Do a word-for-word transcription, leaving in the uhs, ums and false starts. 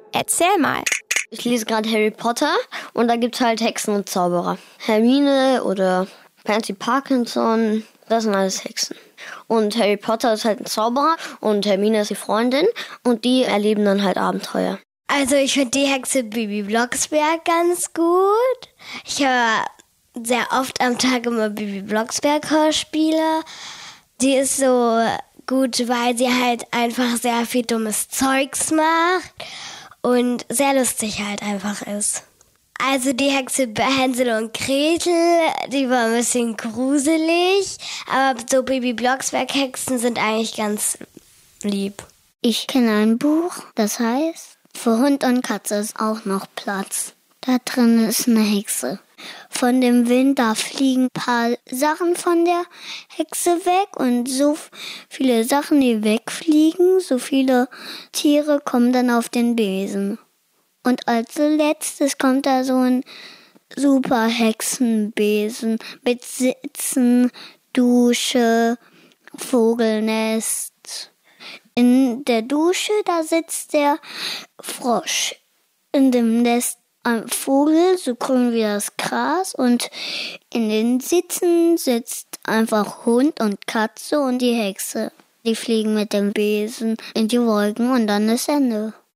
Erzähl mal. Ich lese gerade Harry Potter und da gibt's halt Hexen und Zauberer. Hermine oder Pansy Parkinson, das sind alles Hexen. Und Harry Potter ist halt ein Zauberer und Hermine ist die Freundin und die erleben dann halt Abenteuer. Also ich finde die Hexe Bibi Blocksberg ganz gut. Ich höre sehr oft am Tag immer Bibi Blocksberg Hörspiele. Die ist so gut, weil sie halt einfach sehr viel dummes Zeugs macht und sehr lustig halt einfach ist. Also die Hexe Hänsel und Gretel, die war ein bisschen gruselig, aber so Bibi Blocksberg Hexen sind eigentlich ganz lieb. Ich kenne ein Buch, das heißt, für Hund und Katze ist auch noch Platz. Da drin ist eine Hexe. Von dem Wind, da fliegen ein paar Sachen von der Hexe weg und so viele Sachen, die wegfliegen, so viele Tiere kommen dann auf den Besen. Und als letztes kommt da so ein super Hexenbesen mit Sitzen, Dusche, Vogelnest. In der Dusche, da sitzt der Frosch. In dem Nest ein Vogel, so grün wie das Gras. Und in den Sitzen sitzt einfach Hund und Katze und die Hexe. Die fliegen mit dem Besen in die Wolken und dann ist Ende.